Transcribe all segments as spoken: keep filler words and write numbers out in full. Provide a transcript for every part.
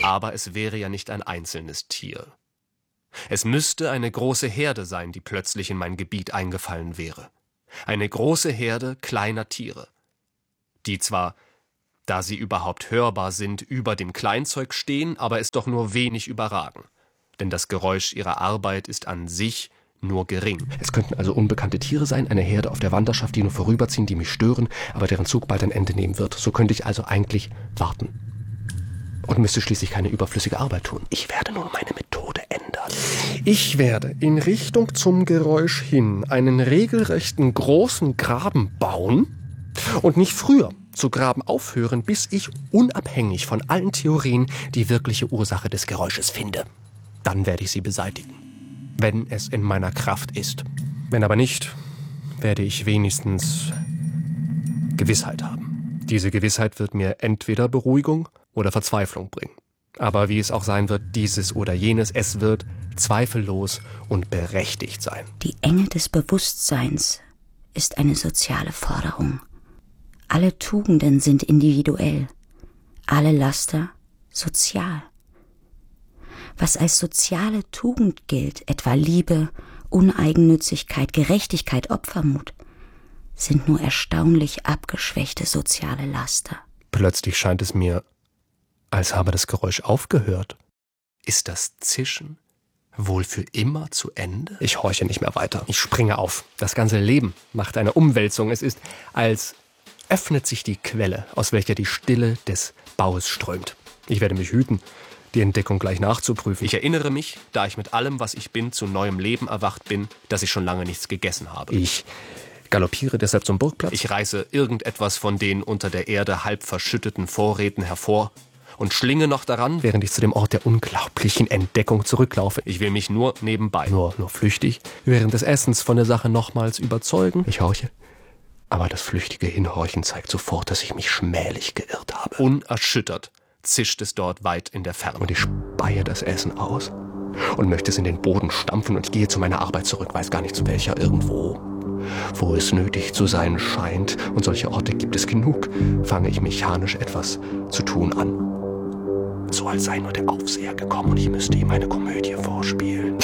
Aber es wäre ja nicht ein einzelnes Tier. Es müsste eine große Herde sein, die plötzlich in mein Gebiet eingefallen wäre. Eine große Herde kleiner Tiere, die zwar, da sie überhaupt hörbar sind, über dem Kleinzeug stehen, aber es doch nur wenig überragen. Denn das Geräusch ihrer Arbeit ist an sich nur gering. Es könnten also unbekannte Tiere sein, eine Herde auf der Wanderschaft, die nur vorüberziehen, die mich stören, aber deren Zug bald ein Ende nehmen wird. So könnte ich also eigentlich warten. Und müsste schließlich keine überflüssige Arbeit tun. Ich werde nur meine Methode ändern. Ich werde in Richtung zum Geräusch hin einen regelrechten großen Graben bauen und nicht früher zu graben aufhören, bis ich unabhängig von allen Theorien die wirkliche Ursache des Geräusches finde. Dann werde ich sie beseitigen, wenn es in meiner Kraft ist. Wenn aber nicht, werde ich wenigstens Gewissheit haben. Diese Gewissheit wird mir entweder Beruhigung oder Verzweiflung bringen. Aber wie es auch sein wird, dieses oder jenes, es wird zweifellos und berechtigt sein. Die Enge des Bewusstseins ist eine soziale Forderung. Alle Tugenden sind individuell, alle Laster sozial. Was als soziale Tugend gilt, etwa Liebe, Uneigennützigkeit, Gerechtigkeit, Opfermut, sind nur erstaunlich abgeschwächte soziale Laster. Plötzlich scheint es mir, als habe das Geräusch aufgehört. Ist das Zischen wohl für immer zu Ende? Ich horche nicht mehr weiter. Ich springe auf. Das ganze Leben macht eine Umwälzung. Es ist, als öffnet sich die Quelle, aus welcher die Stille des Baues strömt. Ich werde mich hüten, die Entdeckung gleich nachzuprüfen. Ich erinnere mich, da ich mit allem, was ich bin, zu neuem Leben erwacht bin, dass ich schon lange nichts gegessen habe. Ich galoppiere deshalb zum Burgplatz. Ich reiße irgendetwas von den unter der Erde halb verschütteten Vorräten hervor und schlinge noch daran, während ich zu dem Ort der unglaublichen Entdeckung zurücklaufe. Ich will mich nur nebenbei, nur, nur flüchtig, während des Essens von der Sache nochmals überzeugen. Ich horche. Aber das flüchtige Hinhorchen zeigt sofort, dass ich mich schmählich geirrt habe. Unerschüttert zischt es dort weit in der Ferne. Und ich speie das Essen aus und möchte es in den Boden stampfen und ich gehe zu meiner Arbeit zurück, weiß gar nicht zu welcher, irgendwo, wo es nötig zu sein scheint. Und solche Orte gibt es genug. Fange ich mechanisch etwas zu tun an. So als sei nur der Aufseher gekommen und ich müsste ihm eine Komödie vorspielen.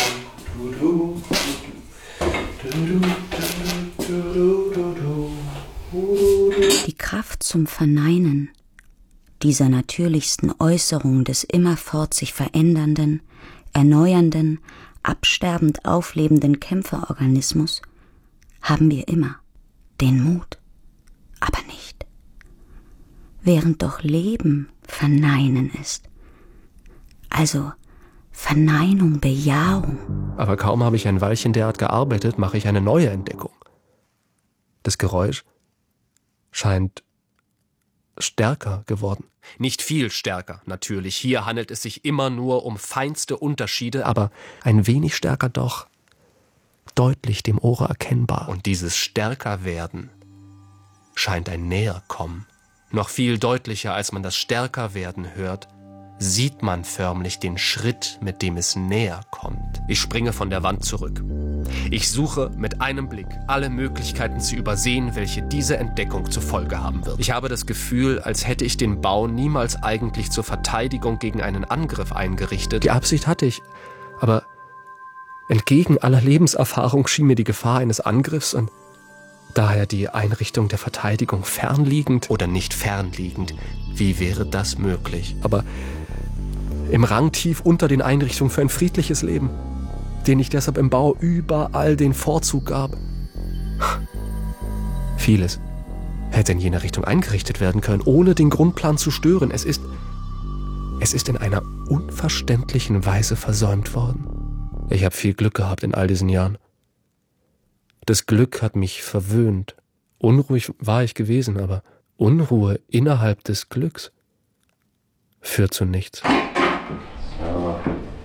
Die Kraft zum Verneinen dieser natürlichsten Äußerung des immerfort sich verändernden, erneuernden, absterbend auflebenden Kämpferorganismus haben wir immer, den Mut, aber nicht. Während doch Leben Verneinen ist, also Verneinung, Bejahung. Aber kaum habe ich ein Weilchen derart gearbeitet, mache ich eine neue Entdeckung. Das Geräusch scheint stärker geworden. Nicht viel stärker, natürlich. Hier handelt es sich immer nur um feinste Unterschiede, aber ein wenig stärker doch, deutlich dem Ohre erkennbar. Und dieses Stärkerwerden scheint ein Näherkommen. Noch viel deutlicher, als man das Stärkerwerden hört, sieht man förmlich den Schritt, mit dem es näher kommt. Ich springe von der Wand zurück. Ich suche mit einem Blick alle Möglichkeiten zu übersehen, welche diese Entdeckung zur Folge haben wird. Ich habe das Gefühl, als hätte ich den Bau niemals eigentlich zur Verteidigung gegen einen Angriff eingerichtet. Die Absicht hatte ich, aber entgegen aller Lebenserfahrung schien mir die Gefahr eines Angriffs und daher die Einrichtung der Verteidigung fernliegend. Oder nicht fernliegend. Wie wäre das möglich? Aber im Rang tief unter den Einrichtungen für ein friedliches Leben, den ich deshalb im Bau überall den Vorzug gab. Vieles hätte in jener Richtung eingerichtet werden können, ohne den Grundplan zu stören. Es ist, es ist in einer unverständlichen Weise versäumt worden. Ich habe viel Glück gehabt in all diesen Jahren. Das Glück hat mich verwöhnt. Unruhig war ich gewesen, aber Unruhe innerhalb des Glücks führt zu nichts. So.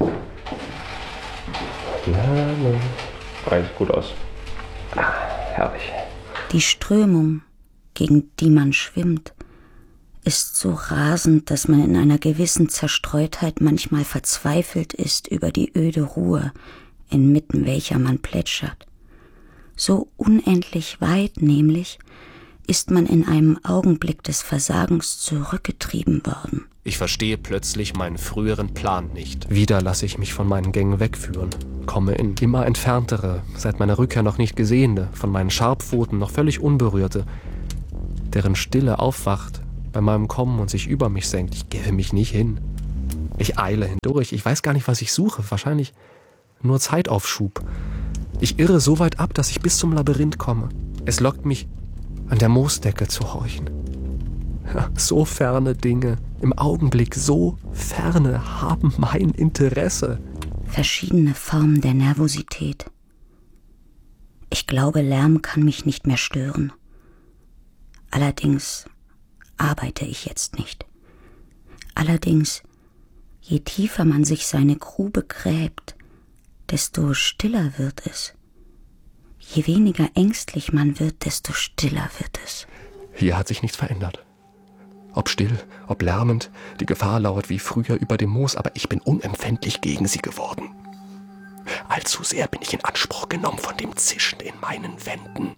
Ja, sieht gut aus. Ah, herrlich. Die Strömung, gegen die man schwimmt, ist so rasend, dass man in einer gewissen Zerstreutheit manchmal verzweifelt ist über die öde Ruhe, inmitten welcher man plätschert. So unendlich weit nämlich, ist man in einem Augenblick des Versagens zurückgetrieben worden. Ich verstehe plötzlich meinen früheren Plan nicht. Wieder lasse ich mich von meinen Gängen wegführen, komme in immer entferntere, seit meiner Rückkehr noch nicht gesehene, von meinen Scharpfoten noch völlig unberührte, deren Stille aufwacht bei meinem Kommen und sich über mich senkt. Ich gebe mich nicht hin. Ich eile hindurch. Ich weiß gar nicht, was ich suche. Wahrscheinlich nur Zeitaufschub. Ich irre so weit ab, dass ich bis zum Labyrinth komme. Es lockt mich, an der Moosdecke zu horchen. Ja, so ferne Dinge, im Augenblick so ferne, haben mein Interesse. Verschiedene Formen der Nervosität. Ich glaube, Lärm kann mich nicht mehr stören. Allerdings arbeite ich jetzt nicht. Allerdings, je tiefer man sich seine Grube gräbt, desto stiller wird es. Je weniger ängstlich man wird, desto stiller wird es. Hier hat sich nichts verändert. Ob still, ob lärmend, die Gefahr lauert wie früher über dem Moos, aber ich bin unempfindlich gegen sie geworden. Allzu sehr bin ich in Anspruch genommen von dem Zischen in meinen Wänden.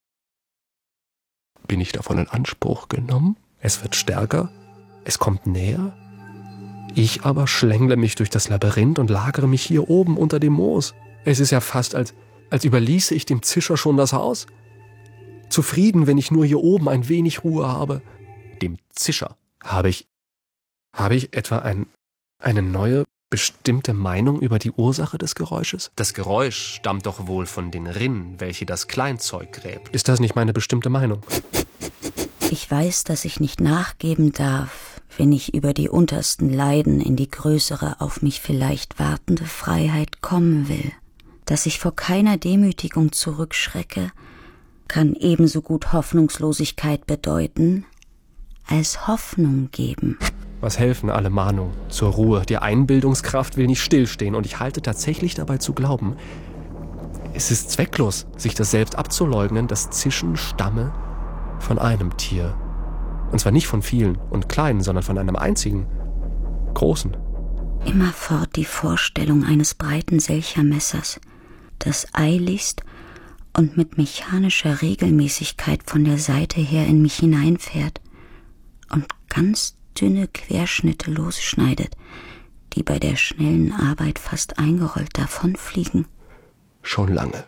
Bin ich davon in Anspruch genommen? Es wird stärker, es kommt näher. Ich aber schlängle mich durch das Labyrinth und lagere mich hier oben unter dem Moos. Es ist ja fast, als, als überließe ich dem Zischer schon das Haus. Zufrieden, wenn ich nur hier oben ein wenig Ruhe habe. Dem Zischer habe ich, habe ich etwa ein, eine neue, bestimmte Meinung über die Ursache des Geräusches? Das Geräusch stammt doch wohl von den Rinnen, welche das Kleinzeug gräbt. Ist das nicht meine bestimmte Meinung? Ich weiß, dass ich nicht nachgeben darf, wenn ich über die untersten Leiden in die größere, auf mich vielleicht wartende Freiheit kommen will. Dass ich vor keiner Demütigung zurückschrecke, kann ebenso gut Hoffnungslosigkeit bedeuten, als Hoffnung geben. Was helfen alle Mahnungen zur Ruhe? Die Einbildungskraft will nicht stillstehen und ich halte tatsächlich dabei zu glauben, es ist zwecklos, sich das selbst abzuleugnen, das Zischen stamme von einem Tier. Und zwar nicht von vielen und kleinen, sondern von einem einzigen, großen. Immerfort die Vorstellung eines breiten Selchermessers, das eiligst und mit mechanischer Regelmäßigkeit von der Seite her in mich hineinfährt und ganz dünne Querschnitte losschneidet, die bei der schnellen Arbeit fast eingerollt davonfliegen. Schon lange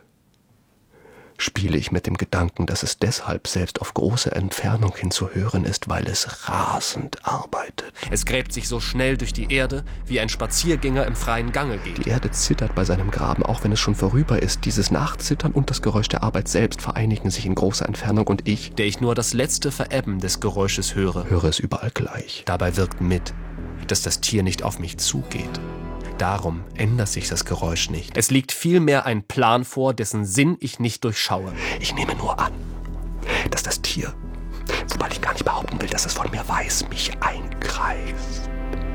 spiele ich mit dem Gedanken, dass es deshalb selbst auf große Entfernung hin zu hören ist, weil es rasend arbeitet. Es gräbt sich so schnell durch die Erde, wie ein Spaziergänger im freien Gange geht. Die Erde zittert bei seinem Graben, auch wenn es schon vorüber ist. Dieses Nachzittern und das Geräusch der Arbeit selbst vereinigen sich in großer Entfernung und ich, der ich nur das letzte Verebben des Geräusches höre, höre es überall gleich. Dabei wirkt mit, dass das Tier nicht auf mich zugeht. Darum ändert sich das Geräusch nicht. Es liegt vielmehr ein Plan vor, dessen Sinn ich nicht durchschaue. Ich nehme nur an, dass das Tier, wobei ich gar nicht behaupten will, dass es von mir weiß, mich einkreist.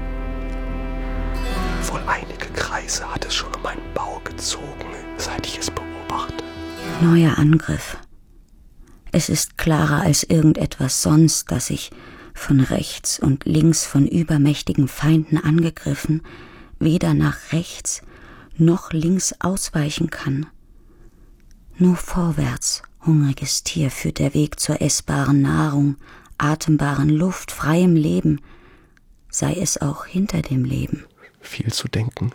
Wohl einige Kreise hat es schon um meinen Bau gezogen, seit ich es beobachte. Neuer Angriff. Es ist klarer als irgendetwas sonst, dass ich, von rechts und links von übermächtigen Feinden angegriffen, weder nach rechts noch links ausweichen kann. Nur vorwärts, hungriges Tier, führt der Weg zur essbaren Nahrung, atembaren Luft, freiem Leben, sei es auch hinter dem Leben. Viel zu denken,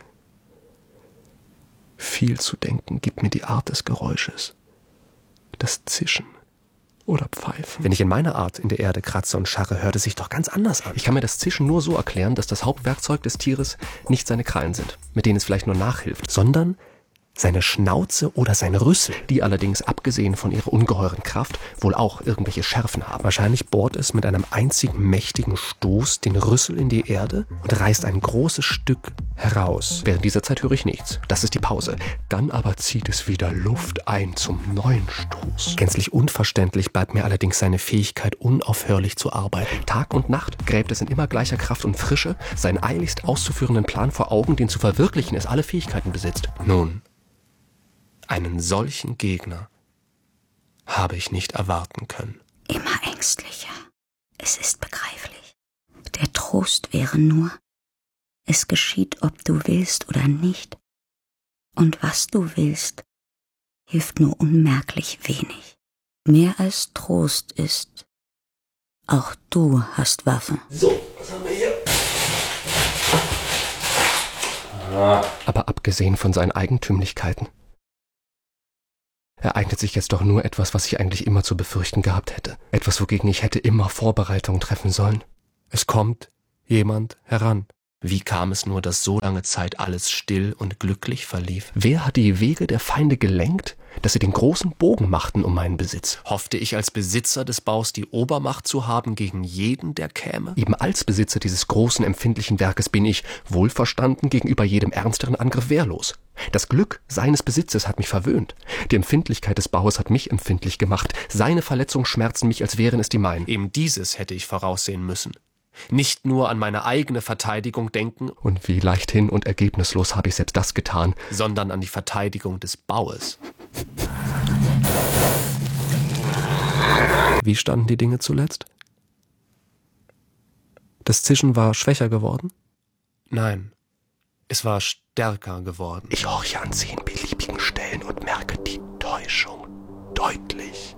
viel zu denken gibt mir die Art des Geräusches, das Zischen oder Pfeifen. Wenn ich in meiner Art in der Erde kratze und scharre, hört es sich doch ganz anders an. Ich kann mir das Zischen nur so erklären, dass das Hauptwerkzeug des Tieres nicht seine Krallen sind, mit denen es vielleicht nur nachhilft, sondern seine Schnauze oder sein Rüssel, die allerdings, abgesehen von ihrer ungeheuren Kraft, wohl auch irgendwelche Schärfen haben. Wahrscheinlich bohrt es mit einem einzigen mächtigen Stoß den Rüssel in die Erde und reißt ein großes Stück heraus. Während dieser Zeit höre ich nichts. Das ist die Pause. Dann aber zieht es wieder Luft ein zum neuen Stoß. Gänzlich unverständlich bleibt mir allerdings seine Fähigkeit, unaufhörlich zu arbeiten. Tag und Nacht gräbt es in immer gleicher Kraft und Frische, seinen eiligst auszuführenden Plan vor Augen, den zu verwirklichen es alle Fähigkeiten besitzt. Nun, einen solchen Gegner habe ich nicht erwarten können. Immer ängstlicher. Es ist begreiflich. Der Trost wäre nur, es geschieht, ob du willst oder nicht. Und was du willst, hilft nur unmerklich wenig. mehr als Trost ist. Auch du hast Waffen. So, was haben wir hier? Ah. Aber abgesehen von seinen Eigentümlichkeiten ereignet sich jetzt doch nur etwas, was ich eigentlich immer zu befürchten gehabt hätte. Etwas, wogegen ich hätte immer Vorbereitungen treffen sollen. Es kommt jemand heran. Wie kam es nur, dass so lange Zeit alles still und glücklich verlief? Wer hat die Wege der Feinde gelenkt, dass sie den großen Bogen machten um meinen Besitz? Hoffte ich als Besitzer des Baus die Obermacht zu haben gegen jeden, der käme? Eben als Besitzer dieses großen, empfindlichen Werkes bin ich, wohlverstanden, gegenüber jedem ernsteren Angriff wehrlos. Das Glück seines Besitzes hat mich verwöhnt. Die Empfindlichkeit des Baues hat mich empfindlich gemacht. Seine Verletzungen schmerzen mich, als wären es die meinen. Eben dieses hätte ich voraussehen müssen. Nicht nur an meine eigene Verteidigung denken, und wie leichthin und ergebnislos habe ich selbst das getan, sondern an die Verteidigung des Baues. Wie standen die Dinge zuletzt? Das Zischen war schwächer geworden? Nein, es war stärker geworden. Ich horche an zehn beliebigen Stellen und merke die Täuschung deutlich.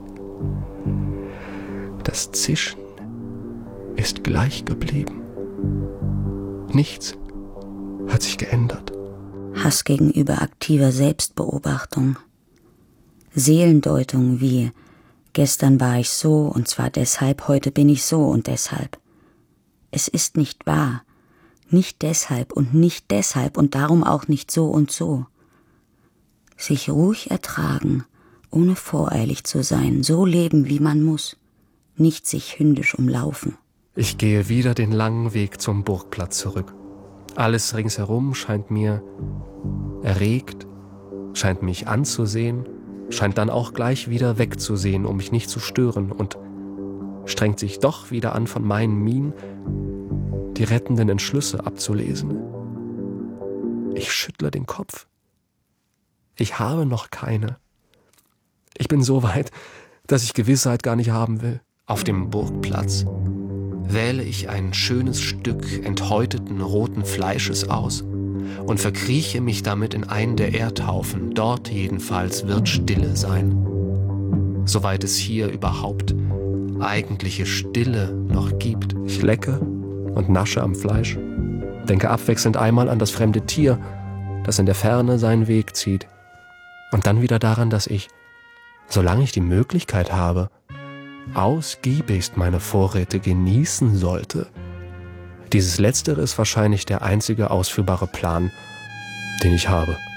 Das Zischen ist gleich geblieben. Nichts hat sich geändert. Hass gegenüber aktiver Selbstbeobachtung. Seelendeutung wie gestern war ich so und zwar deshalb, heute bin ich so und deshalb. Es ist nicht wahr. Nicht deshalb und nicht deshalb und darum auch nicht so und so. Sich ruhig ertragen, ohne voreilig zu sein, so leben, wie man muss. Nicht sich hündisch umlaufen. Ich gehe wieder den langen Weg zum Burgplatz zurück. Alles ringsherum scheint mir erregt, scheint mich anzusehen, scheint dann auch gleich wieder wegzusehen, um mich nicht zu stören, und strengt sich doch wieder an, von meinen Mienen die rettenden Entschlüsse abzulesen. Ich schüttle den Kopf. Ich habe noch keine. Ich bin so weit, dass ich Gewissheit gar nicht haben will. Auf dem Burgplatz wähle ich ein schönes Stück enthäuteten roten Fleisches aus und verkrieche mich damit in einen der Erdhaufen. Dort jedenfalls wird Stille sein, soweit es hier überhaupt eigentliche Stille noch gibt. Ich lecke und nasche am Fleisch, denke abwechselnd einmal an das fremde Tier, das in der Ferne seinen Weg zieht, und dann wieder daran, dass ich, solange ich die Möglichkeit habe, ausgiebigst meine Vorräte genießen sollte. Dieses Letztere ist wahrscheinlich der einzige ausführbare Plan, den ich habe.